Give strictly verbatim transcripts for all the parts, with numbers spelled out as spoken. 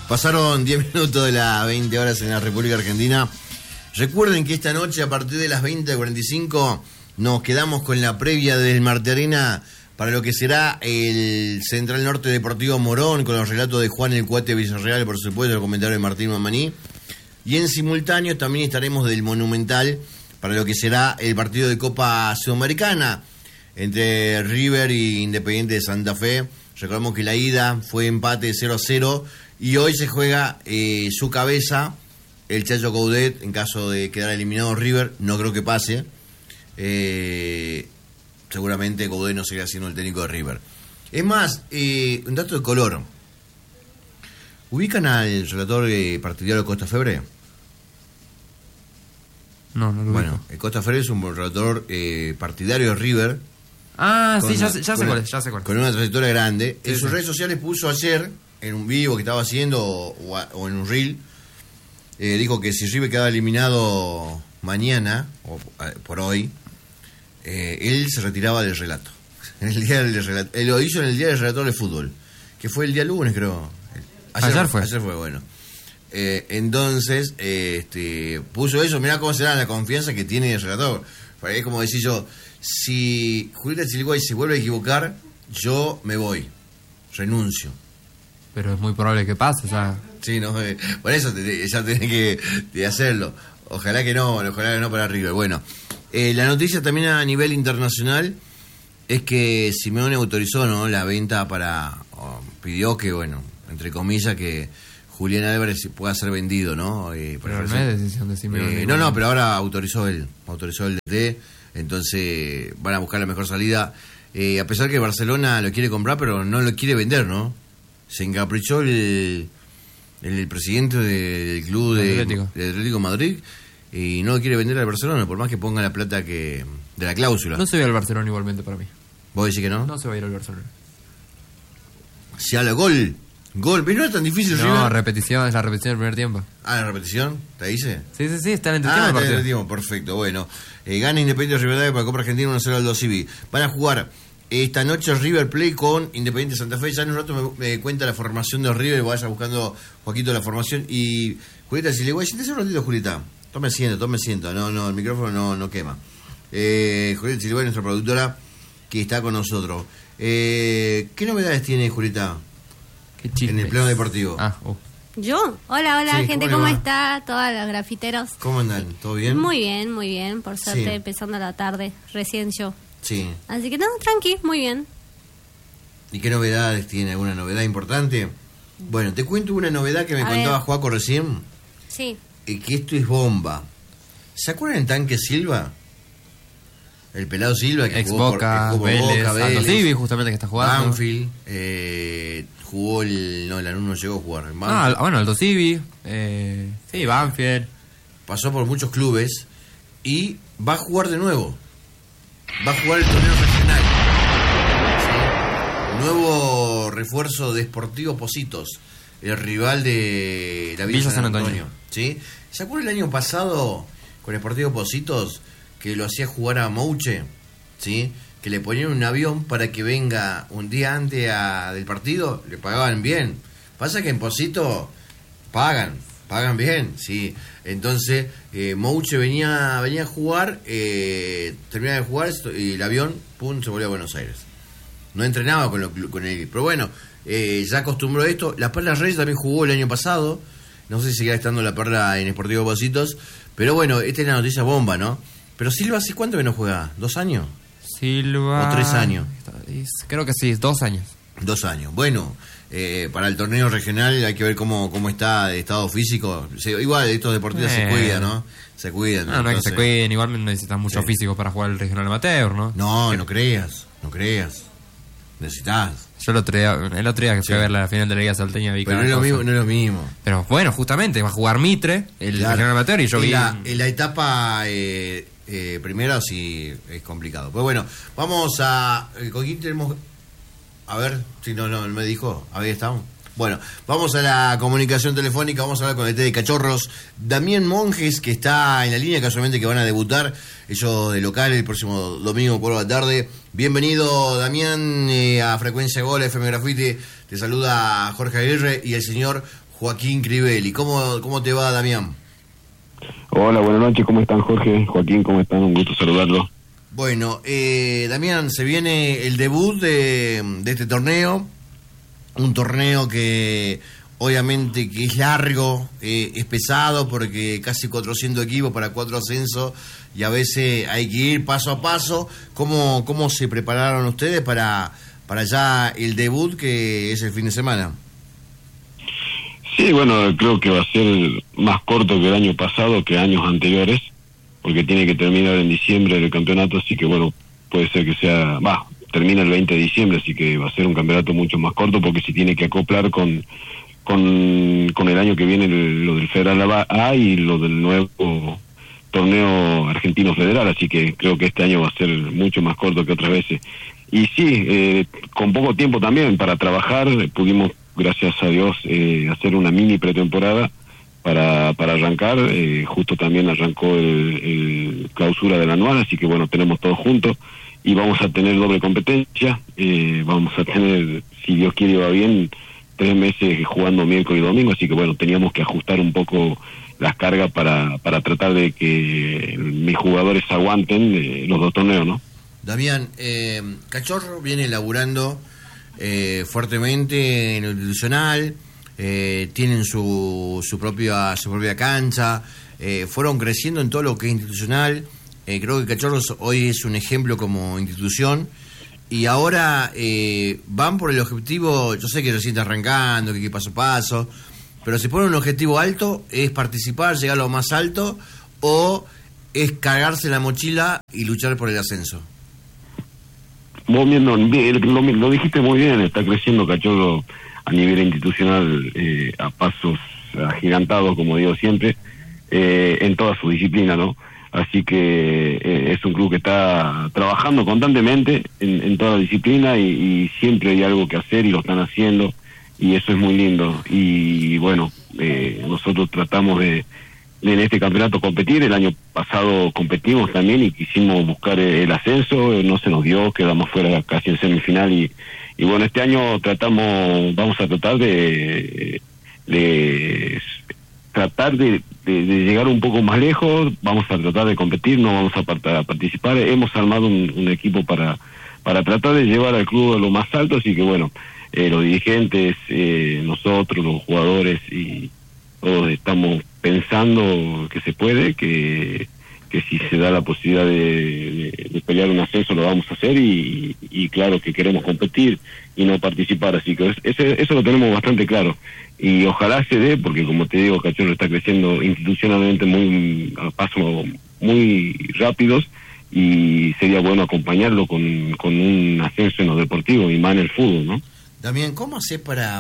Pasaron diez minutos de las veinte horas en la República Argentina. Recuerden que esta noche, a partir de las veinte cuarenta y cinco, nos quedamos con la previa del Marte Arena para lo que será el Central Norte Deportivo Morón, con los relatos de Juan el Cuate Villarreal, por supuesto, el comentario de Martín Mamaní. Y en simultáneo también estaremos del Monumental para lo que será el partido de Copa Sudamericana entre River y Independiente de Santa Fe. Recordemos que la ida fue empate cero a cero y hoy se juega eh, su cabeza el Chacho Coudet en caso de quedar eliminado River. No creo que pase. Eh, seguramente Coudet no seguirá siendo el técnico de River. Es más, eh, un dato de color. ¿Ubican al relator eh, partidario Costa Febre? No, no lo Bueno, ubico. el Costa Febre es un relator eh, partidario de River. Ah, Con sí, ya, una- sé- ya sé con cuál una- es, ya sé cuál es. Con una trayectoria grande. Sí, En sus sí. redes sociales puso ayer, en un vivo que estaba haciendo o, a- o en un reel, eh, dijo que si River quedaba eliminado mañana, o eh, por hoy, eh, él se retiraba del relato. En el día del relato. Él lo hizo en el día del relator de fútbol, que fue el día lunes, creo. Ayer fue. Ayer fue, bueno. Eh, entonces, eh, este, puso eso. Mirá cómo será la confianza que tiene el relator. Es como decir yo, si Julieta Chiliguay se vuelve a equivocar, yo me voy, renuncio. Pero es muy probable que pase, o sea... Sí, no, eh, por eso te, te- ya tenés que de hacerlo. Ojalá que no, ojalá que no para River. Bueno, eh, la noticia también a nivel internacional es que Simeone autorizó, ¿no?, la venta para, o pidió que, bueno, entre comillas, que Julián Álvarez pueda ser vendido, ¿no? Eh, para Pero no ofrecer- es decisión de Simeone. Eh, no, no, pero ahora autorizó él, autorizó el D T, entonces van a buscar la mejor salida. Eh, a pesar que Barcelona lo quiere comprar, pero no lo quiere vender, ¿no? Se encaprichó el, el, el presidente del club de, Atlético. del Atlético Madrid y no lo quiere vender al Barcelona, por más que ponga la plata que de la cláusula. No se va a ir al Barcelona igualmente para mí. ¿Vos decís que no? No se va a ir al Barcelona. Se habla gol, gol, pero no es tan difícil. No, River. repetición, es la repetición del primer tiempo. Ah, la repetición, ¿te dice? Sí, sí, sí, está en el Ah, entretiempo el está en partido. el tiempo, perfecto. Bueno, eh, gana Independiente Rivadavia para Copa Argentina uno a cero al dos Civi. Van a jugar esta noche River Play con Independiente Santa Fe. Ya en un rato me, me cuenta la formación de River, vaya buscando Joaquito la formación. Y Julieta, si le voy a decir, un ratito, Julieta. Tome asiento, tome asiento. No, no, el micrófono no, no quema. Eh, Julieta Silva, nuestra productora, que está con nosotros. Eh, ¿Qué novedades tiene Julieta Qué chisme. en el plano deportivo? Ah, uh. ¿Yo? Hola, hola, Sí, gente, ¿cómo ¿cómo, le va? está? Todos los grafiteros. ¿Cómo andan? ¿Todo bien? Muy bien, muy bien, por suerte, Sí. empezando la tarde, recién yo. Sí. Así que no, tranqui, muy bien. ¿Y qué novedades tiene? ¿Alguna novedad importante? Bueno, te cuento una novedad que me A contaba ver. Juaco recién, Sí. eh, que esto es bomba. ¿Se acuerdan el Tanque Silva? El pelado Silva que Ex jugó Boca, por, que jugó Vélez, Boca, Aldo Vélez, Civi, justamente que está jugando. Banfield, eh, jugó el... No, el Lanús no llegó a jugar. el Ah, Banfield. bueno, Aldo Civi, eh, sí, Banfield. Pasó por muchos clubes y va a jugar de nuevo. Va a jugar el torneo regional. ¿Sí? Nuevo refuerzo de Sportivo Positos, el rival de la Villa, Villa San San Antonio. Antonio. ¿Sí? ¿Se acuerdan el año pasado con Sportivo Positos que lo hacía jugar a Mouche? ¿Sí? Que le ponían un avión para que venga un día antes a- del partido, le pagaban bien. Pasa que en Posito pagan, pagan bien, sí. Entonces, eh, Mouche venía, venía a jugar, eh, terminaba de jugar esto, y el avión, pum, se volvió a Buenos Aires. No entrenaba con, lo, con él, pero bueno, eh, ya acostumbró a esto. La Perla Reyes también jugó el año pasado, no sé si seguirá estando la Perla en Sportivo Positos, pero bueno, esta es la noticia bomba, ¿no? Pero Silva, ¿hace cuánto que no juega? ¿Dos años? Silva. O tres años. Creo que sí, dos años. Dos años. Bueno, eh, para el torneo regional hay que ver cómo, cómo está de estado físico. Se- igual estos deportistas se Eh. cuidan, ¿no? Se cuidan. No, no es que se entonces- cuiden, igual necesitas mucho Sí. físico para jugar el regional amateur, ¿no? No, no creas, no creas. Necesitas. Yo el otro día, el otro día que fui Sí. a ver la final de la Liga Salteña vi Pero no cada es lo cosa. mismo, no es lo mismo. Pero bueno, justamente, va a jugar Mitre, el Claro. regional amateur, y yo en vi... la, en la etapa eh, eh, primera sí es complicado. Pues bueno, vamos a... eh, ¿Con quién tenemos? A ver, si no, no, me dijo. Ahí estamos. Bueno, vamos a la comunicación telefónica, vamos a hablar con el T de Cachorros. Damián Monjes, que está en la línea, casualmente que van a debutar, ellos de local el próximo domingo por la tarde. Bienvenido, Damián, eh, a Frecuencia Gol, F M Grafite. Te saluda Jorge Aguirre y el señor Joaquín Crivelli. ¿Cómo, cómo te va, Damián? Hola, buenas noches, ¿cómo están, Jorge? Joaquín, ¿cómo están? Un gusto saludarlo. Bueno, eh, Damián, se viene el debut de, de este torneo, un torneo que obviamente que es largo, eh, es pesado porque casi cuatrocientos equipos para cuatro ascensos y a veces hay que ir paso a paso. ¿Cómo, cómo se prepararon ustedes para, para ya el debut que es el fin de semana? Sí, bueno, creo que va a ser más corto que el año pasado, que años anteriores, porque tiene que terminar en diciembre el campeonato, así que bueno, puede ser que sea, va, termina el veinte de diciembre, así que va a ser un campeonato mucho más corto porque se tiene que acoplar con con, con el año que viene el, lo del Federal A y lo del nuevo torneo argentino federal, así que creo que este año va a ser mucho más corto que otras veces. Y sí, eh, con poco tiempo también para trabajar, pudimos, gracias a Dios, eh, hacer una mini pretemporada para para arrancar. Eh, justo también arrancó el, el clausura del anual, así que bueno, tenemos todos juntos y vamos a tener doble competencia. Eh, vamos a tener, si Dios quiere y va bien, tres meses jugando miércoles y domingo, así que bueno, teníamos que ajustar un poco las cargas para para tratar de que mis jugadores aguanten eh, los dos torneos, ¿no? Damián, eh, Cachorro viene laburando eh, fuertemente en lo institucional, eh, tienen su su propia su propia cancha, eh, fueron creciendo en todo lo que es institucional. Eh, creo que Cachorros hoy es un ejemplo como institución y ahora eh, van por el objetivo. Yo sé que recién está arrancando, que, que paso a paso, pero si ponen un objetivo alto, es participar, llegar a lo más alto, o es cargarse la mochila y luchar por el ascenso. Vos viendo, lo, lo dijiste muy bien, está creciendo Cachorro a nivel institucional eh, a pasos agigantados, como digo siempre, eh, en toda su disciplina, ¿no? Así que eh, es un club que está trabajando constantemente en, en toda la disciplina y, y siempre hay algo que hacer y lo están haciendo y eso es muy lindo. Y bueno, eh, nosotros tratamos de en este campeonato competir. El año pasado competimos también y quisimos buscar el ascenso, no se nos dio, quedamos fuera casi en semifinal y, y bueno, este año tratamos, vamos a tratar de, de tratar de, de, de llegar un poco más lejos, vamos a tratar de competir, no vamos a, part- a participar, hemos armado un, un equipo para, para tratar de llevar al club a lo más alto, así que bueno, eh, los dirigentes, eh, nosotros, los jugadores y todos estamos pensando que se puede, que, que si se da la posibilidad de, de, de pelear un ascenso lo vamos a hacer y, y claro que queremos competir y no participar, así que ese, eso lo tenemos bastante claro y ojalá se dé porque como te digo, Cachorro está creciendo institucionalmente muy a pasos muy rápidos y sería bueno acompañarlo con, con un ascenso en lo deportivo y más en el fútbol, ¿no? Damián, ¿cómo haces para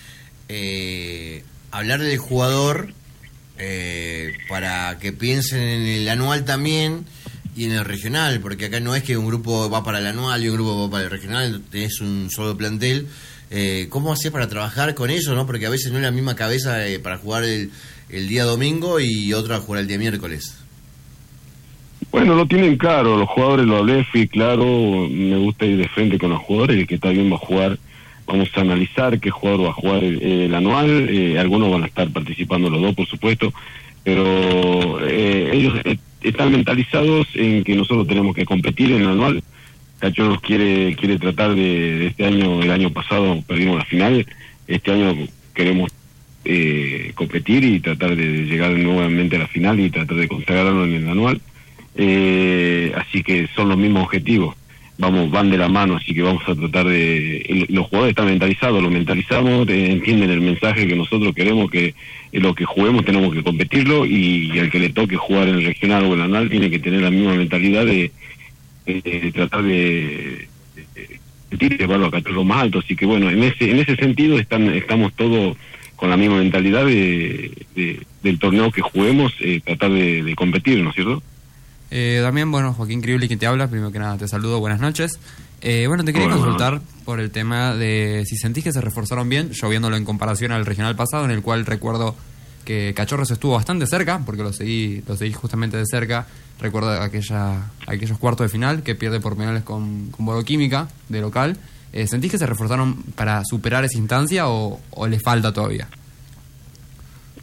eh, hablar del jugador eh, para que piensen en el anual también y en el regional? Porque acá no es que un grupo va para el anual y un grupo va para el regional, tenés un solo plantel. Eh, ¿Cómo haces para trabajar con eso, no? Porque a veces no es la misma cabeza eh, para jugar el, el día domingo y otra jugar el día miércoles. Bueno, lo tienen claro, los jugadores lo hablé, fui claro, me gusta ir de frente con los jugadores, el que está bien va a jugar. Vamos a analizar qué jugador va a jugar el, el anual, eh, algunos van a estar participando los dos, por supuesto, pero eh, ellos eh, están mentalizados en que nosotros tenemos que competir en el anual. Cachorros quiere quiere tratar de, de este año, el año pasado perdimos la final, este año queremos eh, competir y tratar de llegar nuevamente a la final y tratar de consagrarlo en el anual, eh, así que son los mismos objetivos. Vamos, van de la mano, así que vamos a tratar de... El, los jugadores están mentalizados, los mentalizamos, eh, entienden el mensaje que nosotros queremos, que eh, lo que juguemos tenemos que competirlo y, y al que le toque jugar en el regional o el anual tiene que tener la misma mentalidad de, de, de tratar de, de, de, de llevarlo a Cachorro más alto. Así que bueno, en ese en ese sentido están estamos todos con la misma mentalidad de, de del torneo que juguemos, eh, tratar de, de competir, ¿no es cierto? Eh, Damián, bueno, Joaquín Crivelli quien te habla, primero que nada te saludo, buenas noches. Eh, bueno, te quería Hola. consultar por el tema de si sentís que se reforzaron bien, yo viéndolo en comparación al regional pasado, en el cual recuerdo que Cachorros estuvo bastante cerca, porque lo seguí, lo seguí justamente de cerca. Recuerdo aquella, aquellos cuartos de final que pierde por penales con, con Bodoquímica de local. Eh, ¿Sentís que se reforzaron para superar esa instancia o, o les falta todavía?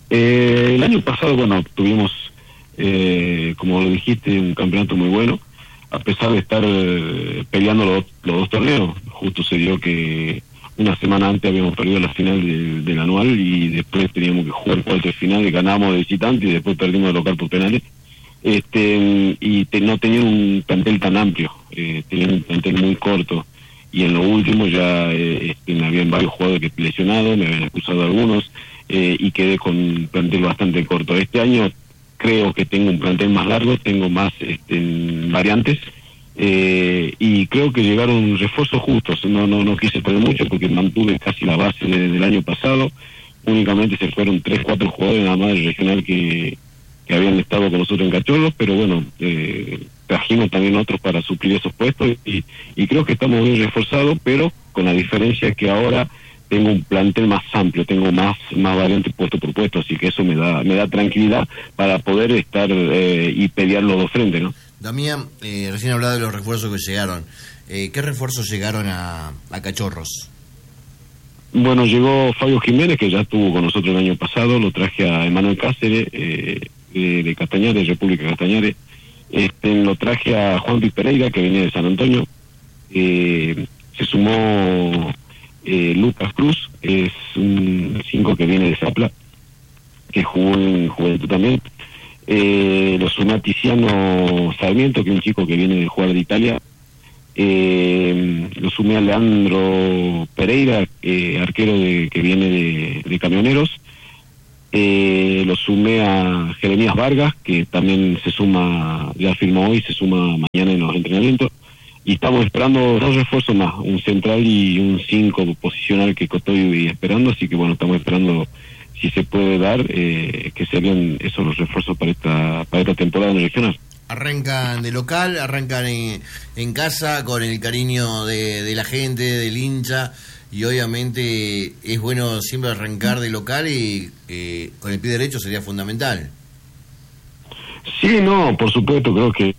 Eh, el año pasado, bueno, tuvimos, eh, como lo dijiste, un campeonato muy bueno, a pesar de estar eh, peleando los, los dos torneos. Justo se dio que una semana antes habíamos perdido la final de, del anual y después teníamos que jugar cuarto de final, ganamos de visitante y después perdimos de local por penales. Este, y te, no tenían un plantel tan amplio, eh, tenían un plantel muy corto, y en lo último ya eh, este, me habían varios jugadores que lesionados, me habían expulsado algunos, eh, y quedé con un plantel bastante corto. Este año creo que tengo un plantel más largo, tengo más este, variantes, eh, y creo que llegaron refuerzos justos. No no no quise poner mucho porque mantuve casi la base de, del año pasado. Únicamente se fueron tres, cuatro jugadores nada más del regional que que habían estado con nosotros en Cachorros, pero bueno, eh, trajimos también otros para suplir esos puestos y, y creo que estamos bien reforzados, pero con la diferencia que ahora tengo un plantel más amplio, tengo más más variantes puesto por puesto, así que eso me da me da tranquilidad para poder estar eh, y pelear los dos frentes, ¿no? Damián, eh, recién hablaba de los refuerzos que llegaron. Eh, ¿Qué refuerzos llegaron a, a Cachorros? Bueno, llegó Fabio Jiménez, que ya estuvo con nosotros el año pasado, lo traje a Emanuel Cáceres, eh, de, de Castañares, República Castañares. Este, lo traje a Juan Luis Pereira, que venía de San Antonio. Eh, se sumó eh, Lucas Cruz, es un cinco que viene de Zapla, que jugó en Juventud también. Eh, lo sumó a Tiziano Sarmiento, que es un chico que viene de jugar de Italia. Eh, lo sumé a Leandro Pereira, eh, arquero de, que viene de, de Camioneros. Eh, lo sumé a Jeremías Vargas, que también se suma, ya firmó hoy, se suma mañana en los entrenamientos. Y estamos esperando dos refuerzos más, un central y un cinco posicional que estoy esperando, así que bueno, estamos esperando si se puede dar, eh, que serían esos los refuerzos para esta para esta temporada en el regional. Arrancan de local, arrancan en, en casa con el cariño de, de la gente, del hincha, y obviamente es bueno siempre arrancar de local y eh, con el pie derecho sería fundamental. Sí, no, por supuesto, creo que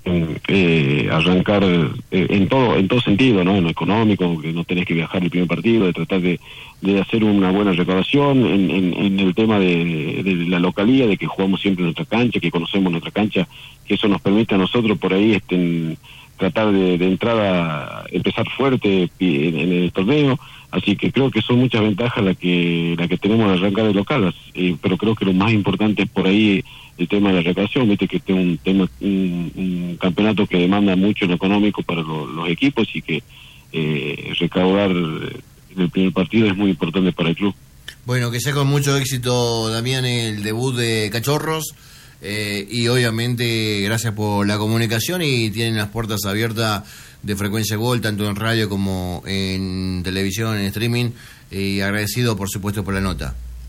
eh, arrancar eh, en todo en todo sentido, ¿no? En lo económico, que no tenés que viajar el primer partido, de tratar de, de hacer una buena recaudación, en, en, en el tema de, de la localía, de que jugamos siempre en nuestra cancha, que conocemos nuestra cancha, que eso nos permite a nosotros por ahí este, en, tratar de, de entrada empezar fuerte en, en el torneo. Así que creo que son muchas ventajas las que la que tenemos de arrancar de local, eh, pero creo que lo más importante es por ahí el tema de la recaudación. Viste que este es un tema un, un campeonato que demanda mucho en lo económico para lo, los equipos, y que eh, recaudar en el primer partido es muy importante para el club. Bueno, que sea con mucho éxito, Damián, el debut de Cachorros, eh, y obviamente gracias por la comunicación, y tienen las puertas abiertas de Frecuencia Gol, tanto en radio como en televisión, en streaming, y agradecido por supuesto por la nota.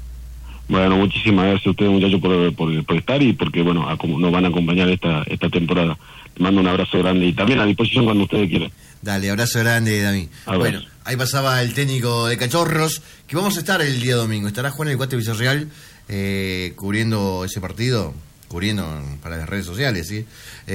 Bueno, muchísimas gracias a ustedes, muchachos, por, por, por estar, y porque bueno, a, como nos van a acompañar esta esta temporada. Les mando un abrazo grande y también a disposición cuando ustedes quieran. Dale, abrazo grande, Dami. Abrazo. Bueno, ahí pasaba el técnico de Cachorros, que vamos a estar el día domingo. Estará Juan el Cuate Villarreal eh, cubriendo ese partido, cubriendo para las redes sociales, ¿sí?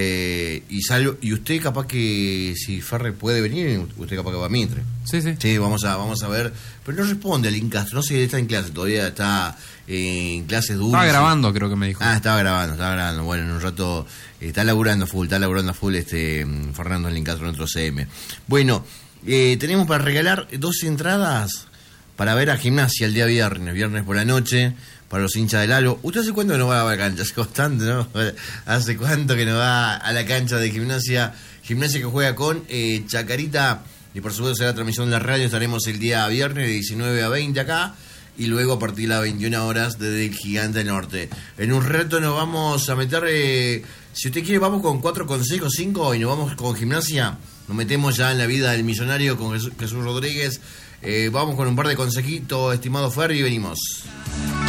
Eh, y salvo, y usted capaz que, si Ferre puede venir, usted capaz que va a Mitre. Sí, sí. Sí, vamos a vamos a ver. Pero no responde al Incastro, no sé si está en clase, todavía está eh, en clases dulces. Estaba grabando, creo que me dijo. Ah, estaba grabando, estaba grabando. Bueno, en un rato eh, está laburando full, está laburando full este Fernando Lincastro, nuestro C M. Bueno, eh, tenemos para regalar dos entradas para ver a Gimnasia el día viernes, viernes por la noche, para los hinchas del Halo. ¿Usted hace cuánto que no va a la cancha? Hace bastante, ¿no? ¿Hace cuánto que no va a la cancha de Gimnasia? Gimnasia que juega con eh, Chacarita, y por supuesto será transmisión de la radio. Estaremos el día viernes de diecinueve a veinte acá, y luego a partir de las veintiuna horas desde el Gigante Norte. En un rato nos vamos a meter, eh, si usted quiere, vamos con cuatro consejos, cinco, y nos vamos con Gimnasia. Nos metemos ya en la vida del millonario con Jesús, Jesús Rodríguez. Eh, vamos con un par de consejitos, estimado Ferry, y venimos.